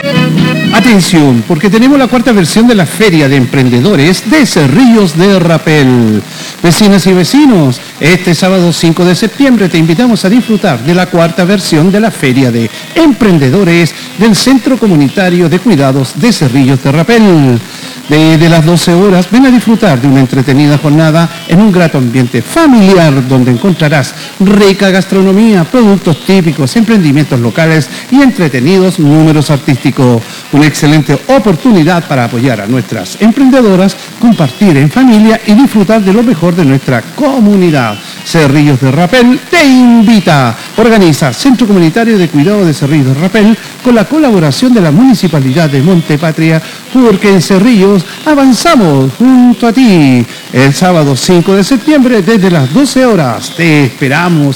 Atención, porque tenemos la cuarta versión de la Feria de Emprendedores de Cerrillos de Rapel. Vecinas y vecinos, este sábado 5 de septiembre te invitamos a disfrutar de la cuarta versión de la Feria de Emprendedores del Centro Comunitario de Cuidados de Cerrillos de Rapel. Desde las 12 horas, ven a disfrutar de una entretenida jornada en un grato ambiente familiar donde encontrarás rica gastronomía, productos típicos, emprendimientos locales y entretenidos números artísticos. Una excelente oportunidad para apoyar a nuestras emprendedoras, compartir en familia y disfrutar de lo mejor de nuestra comunidad. Cerrillos de Rapel te invita. Organiza Centro Comunitario de Cuidado de Cerrillos de Rapel con la colaboración de la Municipalidad de Montepatria, porque en Cerrillos avanzamos junto a ti. El sábado 5 de septiembre desde las 12 horas te esperamos